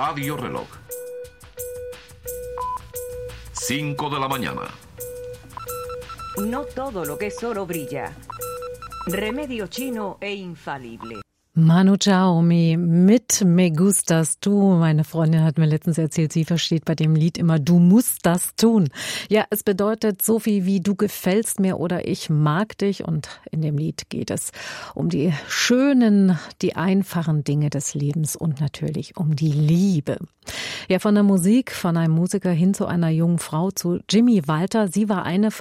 Radio Reloj. 5 de la mañana. No todo lo que es oro brilla. Remedio chino e infalible. Manu Chao mit Me Gustas Tu. Meine Freundin hat mir letztens erzählt, sie versteht bei dem Lied immer, du musst das tun. Ja, es bedeutet so viel wie du gefällst mir oder ich mag dich. Und in dem Lied geht es um die schönen, die einfachen Dinge des Lebens und natürlich um die Liebe. Ja, von der Musik, von einem Musiker hin zu einer jungen Frau, zu Jimmy Walter. Sie war eine von